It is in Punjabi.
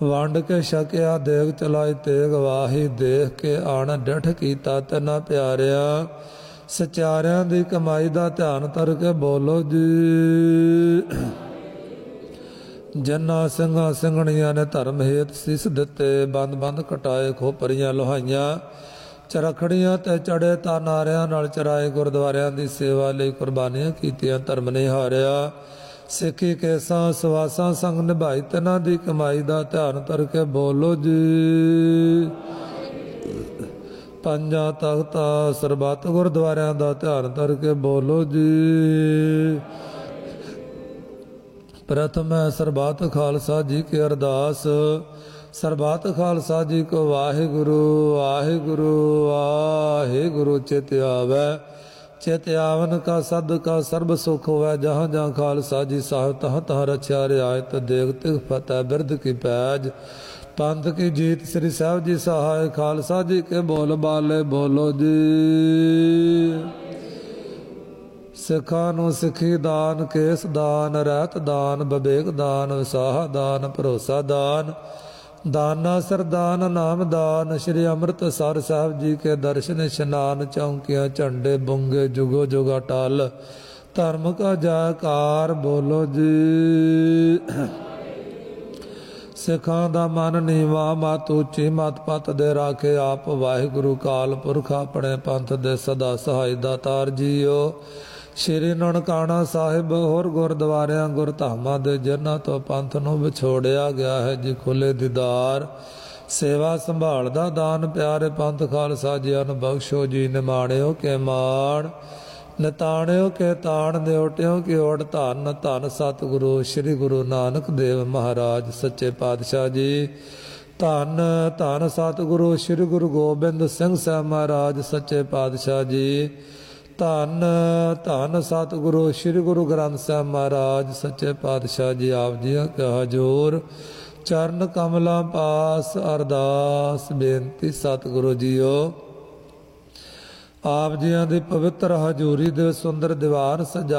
ਵੰਡ ਕੇ ਛਕਿਆ ਦੇਗ ਚਲਾਈ ਤੇਗ ਵਾਹੀ, ਦੇਖ ਕੇ ਆਣ ਡਿਠ ਕੀਤਾ ਤੈਨਾ ਪਿਆਰਿਆ। ਸਚਿਆਰਿਆਂ ਦੀ ਕਮਾਈ ਦਾ ਧਿਆਨ ਧਰ ਕੇ ਬੋਲੋ ਜੀ। ਜਿਨ੍ਹਾਂ ਸਿੰਘਾਂ ਸਿੰਘਣੀਆਂ ਨੇ ਧਰਮ ਹੇਤ ਸੀਸ ਦਿੱਤੇ, ਬੰਦ ਬੰਦ ਕਟਾਏ ਖੋਪਰੀਆਂ ਲੋਹਾਈਆਂ, ਚਰਖੜੀਆਂ ਤੇ ਚੜੇ ਤਾਂ ਨਾਰਿਆਂ ਨਾਲ ਚਰਾਏ, ਗੁਰਦੁਆਰਿਆਂ ਦੀ ਸੇਵਾ ਲਈ ਕੁਰਬਾਨੀਆਂ ਕੀਤੀਆਂ, ਧਰਮ ਨਹੀਂ ਹਾਰਿਆ। ਸਿੱਖੀ ਕੇਸਾਂ ਸਵਾਸਾਂ ਸੰਗ ਨਿਭਾਈ, ਤਿਨਾਂ ਦੀ ਕਮਾਈ ਦਾ ਧਿਆਨ ਧਰ ਕੇ ਬੋਲੋ ਜੀ। ਪੰਜਾਂ ਤਖਤਾਂ ਸਰਬੱਤ ਗੁਰਦੁਆਰਿਆਂ ਦਾ ਧਿਆਨ ਧਰ ਕੇ ਬੋਲੋ ਜੀ। ਪ੍ਰਥਮ ਹੈ ਸਰਬੱਤ ਖਾਲਸਾ ਜੀ ਕੀ ਅਰਦਾਸ। ਸਰਬੱਤ ਖਾਲਸਾ ਜੀ ਕੋ ਵਾਹਿਗੁਰੂ ਵਾਹਿਗੁਰੂ ਵਾਹਿਗੁਰੂ। ਚਿਤ ਆਵੈ ਚਿਤ ਆਵਨ ਕਾ ਸਦ ਕਾ ਸਰਬ ਸੁਖ ਹੋਵੈ। ਜਹਾਂ ਜਹਾਂ ਖਾਲਸਾ ਜੀ ਸਾਹਿਬ ਤਹਾਂ ਤਹਾਂ ਰਛਿਆ ਰਿਆਇਤ। ਦੇਗ ਤਿਗ ਫਤਿਹ ਬਿਰਧ ਕੀ ਪੈਜ, ਪੰਥ ਕੀ ਜੀਤ। ਸ੍ਰੀ ਸਾਹਿਬ ਜੀ ਸਹਾਇ ਖਾਲਸਾ ਜੀ ਕੇ ਬੋਲ ਬਾਲੇ ਬੋਲੋ ਜੀ। ਸਿੱਖਾਂ ਨੂੰ ਸਿੱਖੀ ਦਾਨ, ਕੇਸ ਦਾਨ, ਰਹਿਤ ਦਾਨ, ਵਿਵੇਕ ਦਾਨ, ਵਿਸਾਹ ਦਾਨ, ਭਰੋਸਾ ਦਾਨ, ਦਾਨਾ ਸਰਦਾਨ, ਨਾਮ ਦਾਨ। ਸ਼੍ਰੀ ਅੰਮ੍ਰਿਤਸਰ ਸਾਹਿਬ ਜੀ ਕੇ ਦਰਸ਼ਨ ਇਸ਼ਨਾਨ, ਚੌਂਕੀਆਂ ਝੰਡੇ ਬੁੰਗੇ ਜੁਗੋ ਜੁਗ ਅਟਲ। ਧਰਮ ਕਾ ਜੈਕਾਰ ਬੋਲੋ ਜੀ। ਸਿੱਖਾਂ ਦਾ ਮਨ ਨੀਵਾਂ, ਮਤ ਉੱਚੀ, ਮਤ ਪਤ ਦੇ ਰਾਖੇ ਆਪ ਵਾਹਿਗੁਰੂ ਕਾਲ ਪੁਰਖ। ਆਪਣੇ ਪੰਥ ਦੇ ਸਦਾ ਸਹਾਈ ਦਾਤਾਰ ਜੀਓ। ਸ਼੍ਰੀ ਨਨਕਾਣਾ ਸਾਹਿਬ ਹੋਰ ਗੁਰਦੁਆਰਿਆਂ ਗੁਰਧਾਮਾਂ ਦੇ ਜਿਨ੍ਹਾਂ ਤੋਂ ਪੰਥ ਨੂੰ ਵਿਛੋੜਿਆ ਗਿਆ ਹੈ ਜੀ, ਖੁੱਲੇ ਦੀਦਾਰ ਸੇਵਾ ਸੰਭਾਲ ਦਾ ਦਾਨ। ਪਿਆਰੇ ਪੰਥ ਖਾਲਸਾ ਜੀਆਂ ਨੂੰ ਬਖਸ਼ੋ ਜੀ। ਨਿਮਾਣਿਓ ਕੇ ਮਾਣ, ਨਿਤਾਣਿਓ ਕੇ ਤਾਣ, ਨਿਉਟਿਓ ਕੀ ਓਟ। ਧੰਨ ਧੰਨ ਸਤਿਗੁਰੂ ਸ਼੍ਰੀ ਗੁਰੂ ਨਾਨਕ ਦੇਵ ਮਹਾਰਾਜ ਸੱਚੇ ਪਾਤਸ਼ਾਹ ਜੀ। ਧੰਨ ਧੰਨ ਸਤਿਗੁਰੂ ਸ਼੍ਰੀ ਗੁਰੂ ਗੋਬਿੰਦ ਸਿੰਘ ਸਾਹਿਬ ਮਹਾਰਾਜ ਸੱਚੇ ਪਾਤਸ਼ਾਹ ਜੀ। ਧੰਨ ਧੰਨ ਸਤਿਗੁਰੂ ਸ਼੍ਰੀ ਗੁਰੂ ਗ੍ਰੰਥ ਸਾਹਿਬ ਮਹਾਰਾਜ ਸੱਚੇ ਪਾਤਸ਼ਾਹ ਜੀ। ਆਪ ਜੀਆਂ ਕਾ ਹਜ਼ੂਰ ਚਰਨ ਕਮਲਾਂ ਪਾਸ ਅਰਦਾਸ ਬੇਨਤੀ। ਸਤਿਗੁਰੂ ਜੀਓ ਆਪ ਜੀਆਂ ਦੀ ਪਵਿੱਤਰ ਹਜ਼ੂਰੀ ਦੇ ਸੁੰਦਰ ਦੀਵਾਨ ਸਜਾ